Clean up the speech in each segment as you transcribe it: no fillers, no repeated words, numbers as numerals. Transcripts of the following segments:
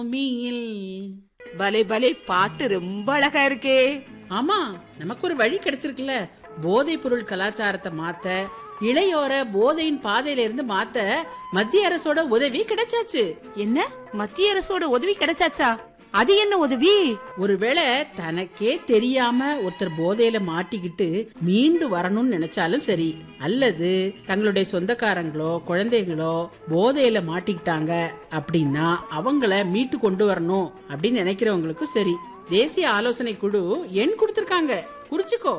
பூமியில். பலே பலே, பாட்டு ரொம்ப அழகா இருக்கே. ஆமா, நமக்கு ஒரு வழி கிடைச்சிருக்குல்ல. போதைப் பொருள் கலாச்சாரத்தை மாத்த, இளையோர போதையின் பாதையில இருந்து மாத்த மத்திய அரசோட உதவி கிடைச்சாச்சு. என்ன, மத்திய அரசோட உதவி கிடைச்சாச்சா? அது என்ன உதவி? ஒருவேளை தனக்கே தெரியாம ஒருத்தர் போதையில மாட்டிக்கிட்டு மீண்டு வரணும்னு நினைச்சாலும் சரி, அல்லது தங்களுடைய சொந்தக்காரங்களோ குழந்தைகளோ போதையில மாட்டிக்கிட்டாங்க அப்படின்னா அவங்கள மீட்டு கொண்டு வரணும் அப்படின்னு நினைக்கிறவங்களுக்கும் சரி, தேசிய ஆலோசனை குழு எண் கொடுத்திருக்காங்க. குறிச்சுக்கோ,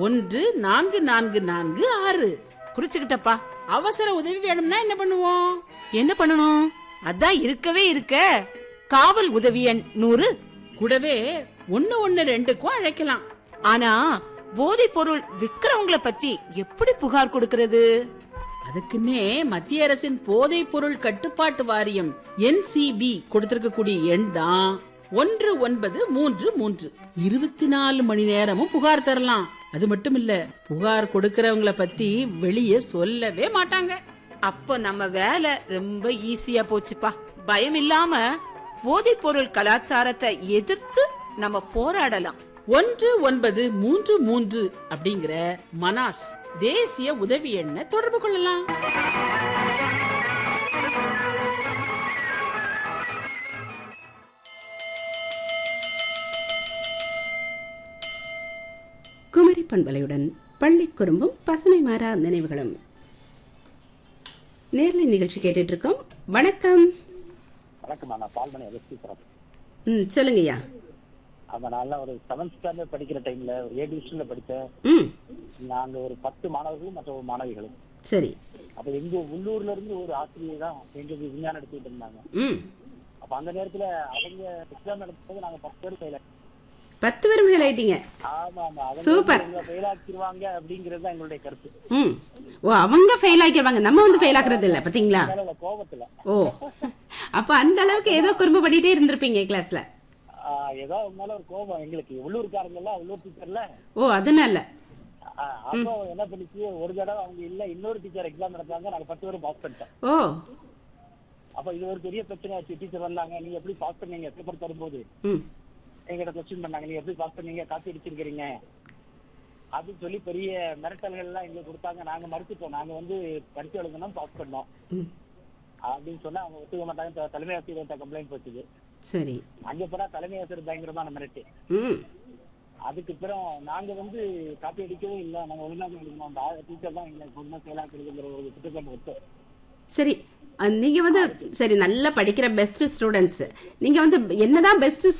144446. குறிச்சுக்கிட்டப்பா. அவசர உதவி வேணும்னா என்ன பண்ணுவோம்? என்ன பண்ணணும்? அதான் இருக்கவே இருக்க, காவல் உதவி எண் 100. கூடவே 112க்கும் அழைக்கலாம். ஆனா போதைப் பொருள் விக்கிறவங்கள பத்தி எப்படி புகார் கொடுக்கிறது? அதுக்குன்னே மத்திய அரசின் போதைப் பொருள் கட்டுப்பாட்டு வாரியம் NCB கொடுத்திருக்கக்கூடிய எண் தான் 1933. 24 மணி நேரமும் புகார் தரலாம். அது மட்டும் இல்ல, புகார் கொடுக்கறவங்கள பத்தி வெளியே சொல்லவே மாட்டாங்க. அப்ப நம்ம வேலை ரொம்ப ஈஸியா போச்சுப்பா. பயம் இல்லாம போதைப் பொருள் கலாச்சாரத்தை எதிர்த்து நம்ம போராடலாம். 1933 அப்படிங்கிற மனாஸ் தேசிய உதவி எண்ணை தொடர்பு கொள்ளலாம். குமரி பண்பலையுடன் பள்ளி குறும்பும் பசுமை மாறா நினைவுகளும் நேர்லை நிகழ்ச்சி கேட்டுட்டு இருக்கோம். வணக்கம். சொல்லுங்கய்யா. அதனால ஒரு 7th ஸ்டாண்டர்ட் படிக்கிற டைம்ல ஒரு A டிவிஷன்ல படிச்சேன். நாங்க ஒரு 10 மாணவர்களும் மற்ற ஒரு மாணவிகளும். சரி. அப்ப எங்க உள்ளூர்ல இருந்து ஒரு ஆசிரியர் தான் எங்களுக்கு விஞ்ஞானம் எடுத்துட்டு இருந்தாங்க. அப்ப அந்த நேரத்துல அவங்க எக்ஸாம் நடத்தும்போது நாங்க 10 பேர் ஃபெயில் 10 பேரும் ஃபெயில் ஆயிட்டீங்க. ஆமா ஆமா, சூப்பர். ஃபெயில் ஆக்கிடுவாங்க அப்படிங்கறது தான் எங்களுடைய கருத்து. ஓ, அவங்க ஃபெயில் ஆக்கிடுவாங்க, நம்ம வந்து ஃபெயில் ஆக்குறது இல்ல, பாத்தீங்களா? கோபத்துல. ஓ, அப்ப அந்த அளவுக்கு ஏதோ குறும்பு பண்ணிட்டே இருந்திருப்பீங்க கிளாஸ்ல. ஏதோ உங்களால ஒரு கோபம் எங்களுக்கு, உள்ளூர்காரங்க எல்லாம் உள்ளூர் டீச்சர்ல. ஓ, அதனால அப்போ என்ன பண்ணிச்சு, ஒரு தடவை அவங்க இல்ல இன்னொரு டீச்சர் எக்ஸாம் நடத்தாங்க, நாங்க 10 பேரும் பாஸ் பண்ணிட்டோம். ஓ, அப்ப இது ஒரு பெரிய பிரச்சனை ஆச்சு. டீச்சர் வந்தாங்க, நீங்க எப்படி பாஸ் பண்ணீங்க பேப்பர் தரும்போது எங்கிட்ட கொஸ்டின் பண்ணாங்க, நீங்க எப்படி பாஸ் பண்ணீங்க, காப்பி அடிச்சிருக்கீங்க அப்படின்னு சொல்லி பெரிய மிரட்டல்கள் எல்லாம் எங்களுக்கு கொடுத்தாங்க. நாங்க மறுத்துட்டோம், நாங்க வந்து பரிசு எழுதணும் பாஸ் பண்ணோம் அப்படின்னு சொன்னா அவங்க ஒத்துக்க மாட்டாங்க. தலைமை ஆசிரியர் கம்ப்ளைண்ட் போச்சுது. சரி. அங்க போனா தலைமை ஆசிரியர் பயங்கரமான மிரட்டு. அதுக்கு பிறகு நாங்க வந்து காப்பி அடிக்கவே இல்லை, நாங்க ஒழுங்காக எழுதணும், அந்த டீச்சர் தான் எங்களுக்கு ஒழுங்கா செயலாக்குறதுங்கிற ஒரு குற்றச்சாட்டு வச்சோம். சரி, நீங்க வந்து சரி நல்லா படிக்கிற பெஸ்ட் ஸ்டூடெண்ட்ஸ், நீங்க வந்து என்னதான் பெஸ்ட்